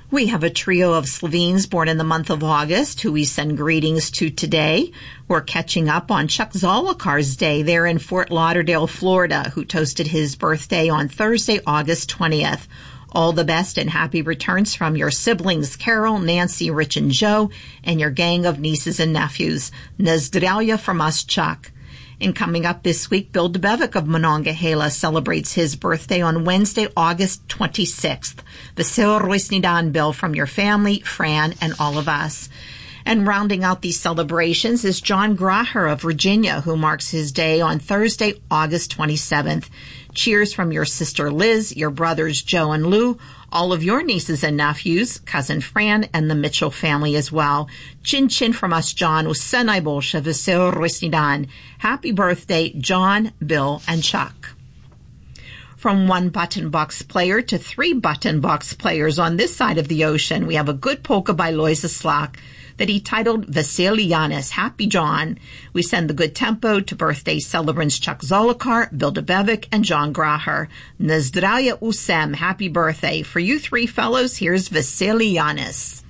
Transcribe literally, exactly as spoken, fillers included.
We have a trio of Slovenes born in the month of August who we send greetings to today. We're catching up on Chuck Zollikar's day there in Fort Lauderdale, Florida, who toasted his birthday on Thursday, August twentieth. All the best and happy returns from your siblings, Carol, Nancy, Rich, and Joe, and your gang of nieces and nephews. Nazdrelya from us, Chuck. And coming up this week, Bill Debevik of Monongahela celebrates his birthday on Wednesday, August twenty-sixth. Vesil Roisnidan, Bill, from your family, Fran, and all of us. And rounding out these celebrations is John Graher of Virginia, who marks his day on Thursday, August twenty-seventh. Cheers from your sister Liz, your brothers Joe and Lou, all of your nieces and nephews, cousin Fran, and the Mitchell family as well. Chin chin from us, John. Usenai bolsha vesil roisnidan. Happy birthday, John, Bill, and Chuck. From one button box player to three button box players on this side of the ocean, we have a good polka by Loisa Slak that he titled Vasily Yanis, Happy John. We send the good tempo to birthday celebrants Chuck Zollikar, Bill Debevik, and John Graher. Nazdrelya Usem, happy birthday. For you three fellows, here's Vasily Yanis.